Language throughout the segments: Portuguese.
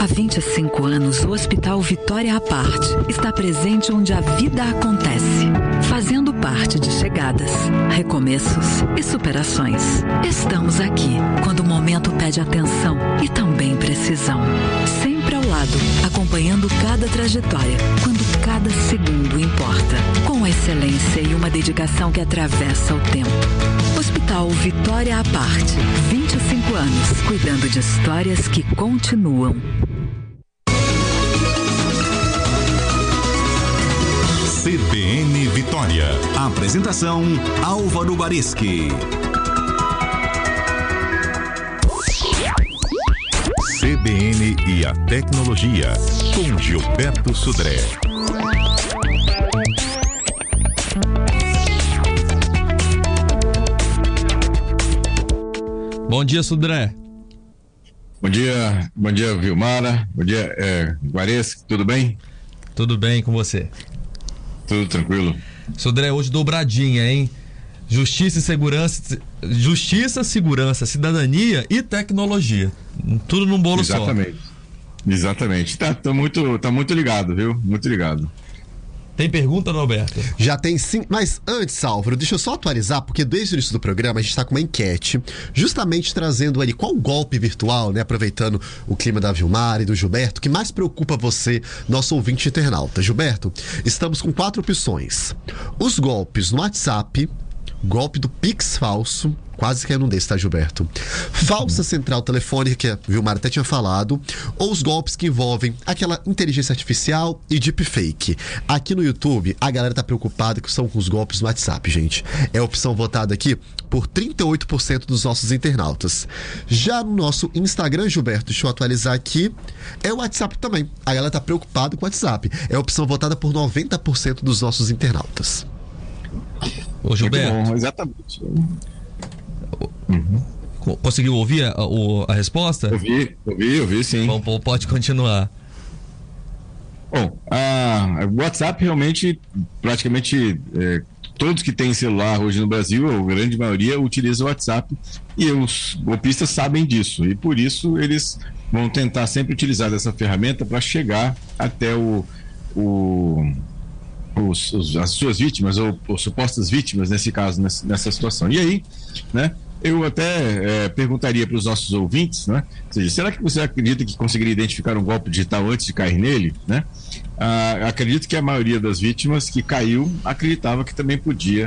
Há 25 anos, o Hospital Vitória à Parte está presente onde a vida acontece, fazendo parte de chegadas, recomeços e superações. Estamos aqui quando o momento pede atenção e também precisão. Sempre ao lado, acompanhando cada trajetória, quando cada segundo importa. Com excelência e uma dedicação que atravessa o tempo. Hospital Vitória à Parte. 25 anos, cuidando de histórias que continuam. CBN Vitória. Apresentação: Álvaro Bareschi. CBN e a tecnologia, com Gilberto Sudré. Bom dia, Sudré. Bom dia, Vilmara. Bom dia, Bareschi, tudo bem? Tudo bem com você? Tudo tranquilo. Sudré, hoje dobradinha, hein? Justiça, segurança, cidadania e tecnologia. Tudo num bolo só. Exatamente. Tá muito ligado, viu? Muito ligado. Tem pergunta, Norberto? Já tem sim, mas antes, Álvaro, deixa eu só atualizar, porque desde o início do programa a gente está com uma enquete, justamente trazendo ali qual golpe virtual, né, aproveitando o clima da Vilmara e do Gilberto, que mais preocupa você, nosso ouvinte internauta. Gilberto, estamos com 4 opções. Os golpes no WhatsApp, golpe do Pix falso, quase que eu não desse, tá, Gilberto? Falsa central telefônica, que a Vilmara até tinha falado, ou os golpes que envolvem aquela inteligência artificial e deepfake. Aqui no YouTube, a galera tá preocupada que são com os golpes no WhatsApp, gente. É a opção votada aqui por 38% dos nossos internautas. Já no nosso Instagram, Gilberto, deixa eu atualizar aqui, é o WhatsApp também. A galera tá preocupada com o WhatsApp. É a opção votada por 90% dos nossos internautas. Ô, Gilberto. Muito bom, exatamente. Conseguiu ouvir a resposta? Ouvi, sim. Bom, pode continuar. Bom, o WhatsApp realmente, praticamente todos que têm celular hoje no Brasil, a grande maioria, utiliza o WhatsApp, e os golpistas sabem disso, e por isso eles vão tentar sempre utilizar dessa ferramenta para chegar até as suas vítimas, ou supostas vítimas, nesse caso, nessa situação. E aí, né, eu até perguntaria para os nossos ouvintes, né, ou seja, será que você acredita que conseguiria identificar um golpe digital antes de cair nele, né? Acredito que a maioria das vítimas que caiu acreditava que também podia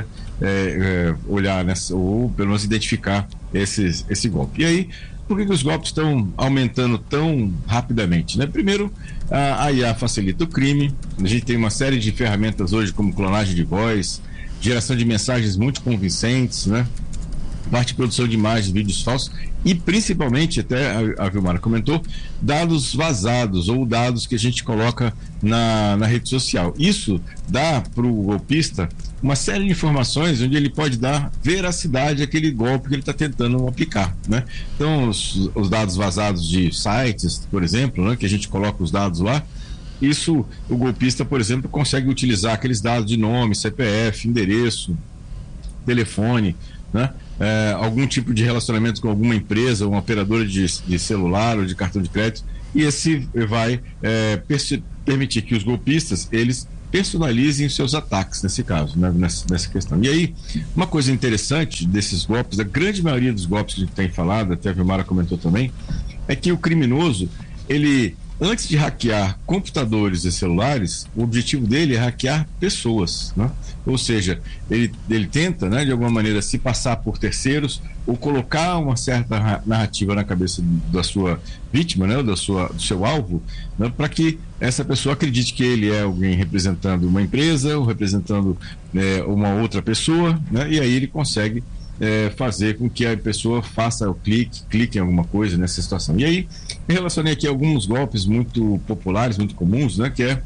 olhar nessa, ou pelo menos identificar esse golpe. E aí, por que os golpes estão aumentando tão rapidamente, né? Primeiro, a IA facilita o crime. A gente tem uma série de ferramentas hoje, como clonagem de voz, geração de mensagens muito convincentes, né? Parte de produção de imagens, vídeos falsos e principalmente, até a Vilmara comentou, dados vazados ou dados que a gente coloca na rede social. Isso dá para o golpista uma série de informações onde ele pode dar veracidade àquele golpe que ele está tentando aplicar, né? Então, os dados vazados de sites, por exemplo, né, que a gente coloca os dados lá, isso, o golpista, por exemplo, consegue utilizar aqueles dados de nome, CPF, endereço, telefone, né? Algum tipo de relacionamento com alguma empresa, uma operadora de celular ou de cartão de crédito, e esse vai permitir que os golpistas, eles personalizem os seus ataques nesse caso, né, nessa questão. E aí, uma coisa interessante desses golpes, a grande maioria dos golpes que a gente tem falado, até a Vilmara comentou também, é que o criminoso, ele, antes de hackear computadores e celulares, o objetivo dele é hackear pessoas, né? Ou seja, ele tenta, né, de alguma maneira, se passar por terceiros ou colocar uma certa narrativa na cabeça da sua vítima, né, do seu alvo, né, para que essa pessoa acredite que ele é alguém representando uma empresa ou representando uma outra pessoa, né, e aí ele consegue fazer com que a pessoa faça o clique em alguma coisa nessa situação. E aí, eu relacionei aqui alguns golpes muito populares, muito comuns, né, que é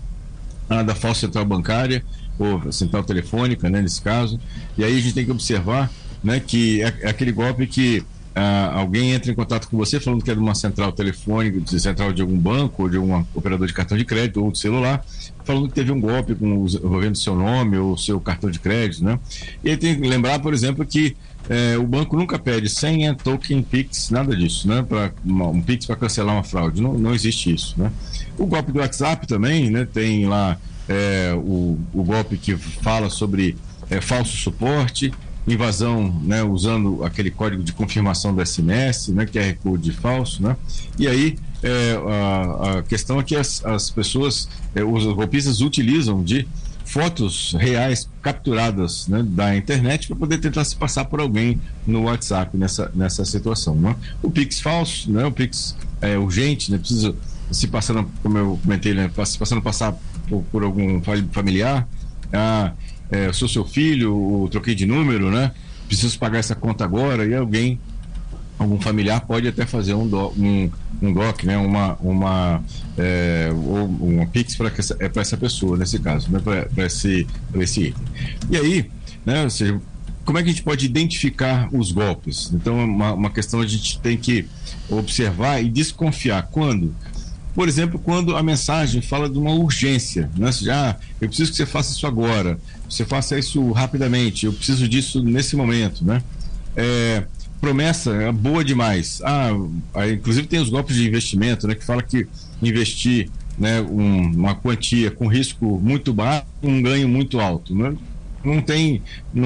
a da falsa central bancária, ou central telefônica, né, nesse caso. E aí a gente tem que observar, né, que é aquele golpe que alguém entra em contato com você falando que é de uma central telefônica, central de algum banco, ou de um operador de cartão de crédito ou de celular, falando que teve um golpe envolvendo seu nome ou seu cartão de crédito, né? E aí tem que lembrar, por exemplo, que o banco nunca pede senha, token, Pix, nada disso, né? Um Pix para cancelar uma fraude, não existe isso, né? O golpe do WhatsApp também, né? Tem lá o golpe que fala sobre falso suporte, invasão, né? Usando aquele código de confirmação do SMS, né? QR Code falso, né? E aí a questão é que as pessoas, os golpistas utilizam de fotos reais capturadas, né, da internet para poder tentar se passar por alguém no WhatsApp nessa situação, né? O Pix falso, né? O Pix urgente, né? Precisa se passando, como eu comentei, né? Se passando passar por algum familiar, eu sou seu filho, troquei de número, né? Preciso pagar essa conta agora, e algum familiar pode até fazer um DOC, né? Uma Pix para essa pessoa, nesse caso, né? Para esse item. E aí, né? Ou seja, como é que a gente pode identificar os golpes? Então, uma questão a gente tem que observar e desconfiar quando. Por exemplo, quando a mensagem fala de uma urgência, né? Eu preciso que você faça isso agora, você faça isso rapidamente, eu preciso disso nesse momento, né? Promessa boa demais. Inclusive tem os golpes de investimento, né? Que fala que investir, né, uma quantia com risco muito baixo, um ganho muito alto, né? Não tem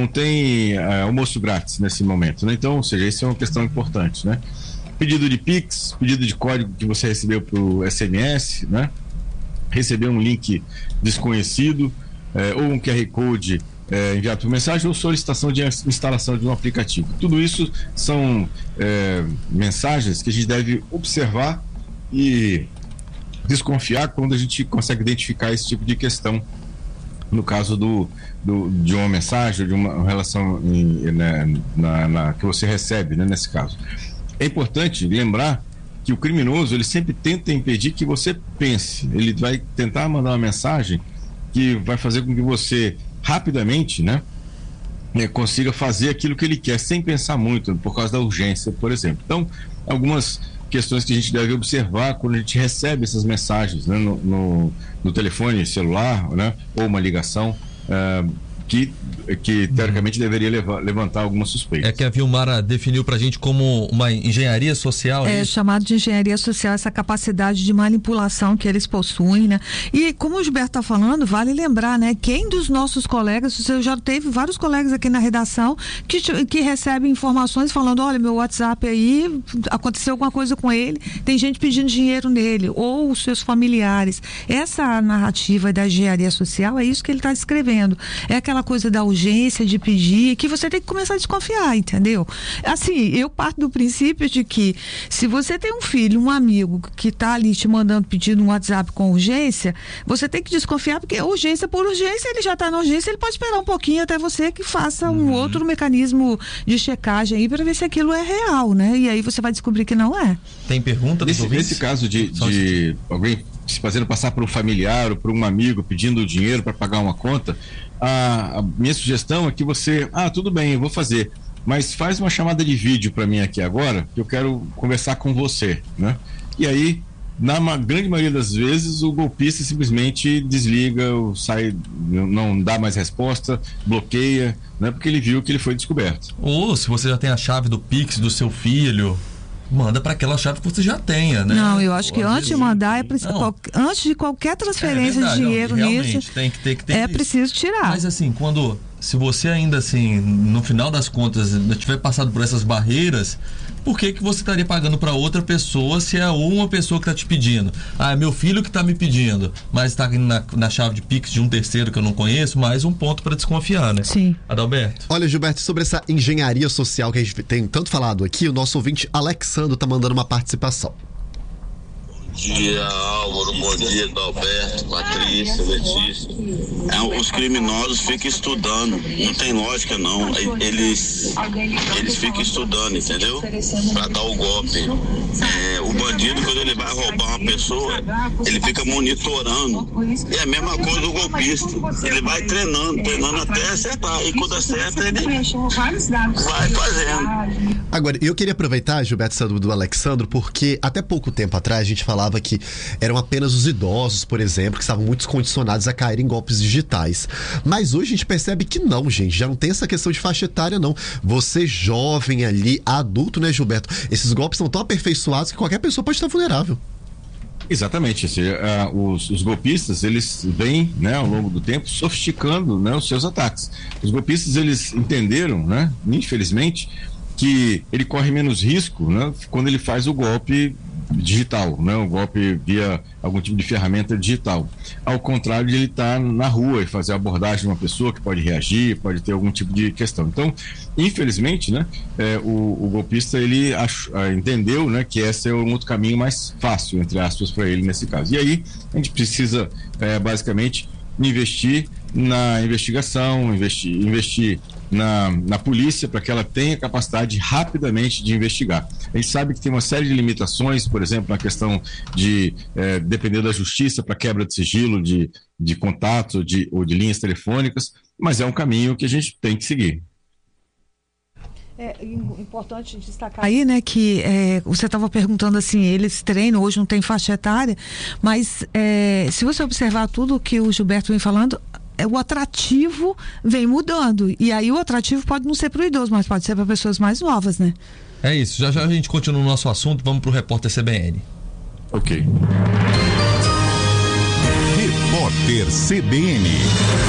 almoço grátis nesse momento, né? Então, ou seja, isso é uma questão importante, né? Pedido de Pix, pedido de código que você recebeu por SMS, né? Receber um link desconhecido, ou um QR Code enviado por mensagem, ou solicitação de instalação de um aplicativo. Tudo isso são mensagens que a gente deve observar e desconfiar quando a gente consegue identificar esse tipo de questão. No caso de uma mensagem, de uma relação que você recebe, né, nesse caso. É importante lembrar que o criminoso, ele sempre tenta impedir que você pense. Ele vai tentar mandar uma mensagem que vai fazer com que você rapidamente, né, consiga fazer aquilo que ele quer, sem pensar muito, por causa da urgência, por exemplo. Então, algumas questões que a gente deve observar quando a gente recebe essas mensagens, né, no telefone celular, né, ou uma ligação, que teoricamente deveria levantar alguma suspeita. É que a Vilmara definiu pra gente como uma engenharia social. Chamado de engenharia social, essa capacidade de manipulação que eles possuem, né? E como o Gilberto tá falando, vale lembrar, né? Quem dos nossos colegas, você já teve vários colegas aqui na redação que recebem informações falando, olha, meu WhatsApp aí, aconteceu alguma coisa com ele, tem gente pedindo dinheiro nele, ou os seus familiares. Essa narrativa da engenharia social é isso que ele tá descrevendo. É aquela coisa da urgência de pedir, que você tem que começar a desconfiar, entendeu? Assim, eu parto do princípio de que se você tem um filho, um amigo que tá ali te mandando pedindo um WhatsApp com urgência, você tem que desconfiar, porque urgência por urgência, ele já tá na urgência, ele pode esperar um pouquinho até você que faça um outro mecanismo de checagem aí para ver se aquilo é real, né? E aí você vai descobrir que não é. Tem pergunta dos ouvintes? Nesse caso de alguém se fazendo passar por um familiar ou por um amigo pedindo dinheiro para pagar uma conta, a minha sugestão é que você, tudo bem, eu vou fazer, mas faz uma chamada de vídeo para mim aqui agora, que eu quero conversar com você, né? E aí, na grande maioria das vezes, o golpista simplesmente desliga, ou sai, não dá mais resposta, bloqueia, né? Porque ele viu que ele foi descoberto. Ou se você já tem a chave do Pix do seu filho, manda para aquela chave que você já tenha, né? Não, eu acho que antes de mandar, antes de qualquer transferência de dinheiro nisso, tem que ter isso. Preciso tirar. Mas assim, se você ainda assim, no final das contas, tiver passado por essas barreiras, por que você estaria pagando para outra pessoa se é uma pessoa que está te pedindo? É meu filho que está me pedindo, mas está na chave de Pix de um terceiro que eu não conheço, mais um ponto para desconfiar, né? Sim. Adalberto. Olha, Gilberto, sobre essa engenharia social que a gente tem tanto falado aqui, o nosso ouvinte Alexandro está mandando uma participação. Bom dia, Álvaro, bom dia, Adalberto, Patrícia, Letícia. Os criminosos ficam estudando, não tem lógica não, eles ficam estudando, entendeu? Pra dar o golpe. O bandido, quando ele ele vai roubar uma pessoa, ele fica monitorando. É a mesma coisa do golpista. Ele vai treinando até acertar. E quando acerta, ele vai fazendo. Agora, eu queria aproveitar, Gilberto, essa dúvida do Alexandro, porque até pouco tempo atrás a gente falava que eram apenas os idosos, por exemplo, que estavam muito condicionados a cair em golpes digitais. Mas hoje a gente percebe que não, gente. Já não tem essa questão de faixa etária, não. Você jovem ali, adulto, né, Gilberto? Esses golpes são tão aperfeiçoados que qualquer pessoa pode estar vulnerável. Exatamente. Os golpistas, eles vêm, né, ao longo do tempo, sofisticando, né, os seus ataques. Os golpistas, eles entenderam, né, infelizmente, que ele corre menos risco, né, quando ele faz o golpe digital, né, o golpe via algum tipo de ferramenta digital. Ao contrário de ele estar na rua e fazer a abordagem de uma pessoa que pode reagir, pode ter algum tipo de questão. Então, infelizmente, né, o golpista, ele entendeu, né, que esse é um outro caminho mais fácil, entre aspas, para ele nesse caso. E aí, a gente precisa, basicamente, investir na investigação, investir na polícia, para que ela tenha capacidade rapidamente de investigar. A gente sabe que tem uma série de limitações, por exemplo, na questão de depender da justiça para quebra de sigilo de contato ou de linhas telefônicas, mas é um caminho que a gente tem que seguir. É importante destacar aí, né, que você estava perguntando assim, eles treinam, hoje não tem faixa etária, mas se você observar tudo que o Gilberto vem falando, o atrativo vem mudando. E aí o atrativo pode não ser para o idoso, mas pode ser para pessoas mais novas, né? É isso. Já a gente continua o nosso assunto. Vamos para o repórter CBN. Ok. Repórter CBN.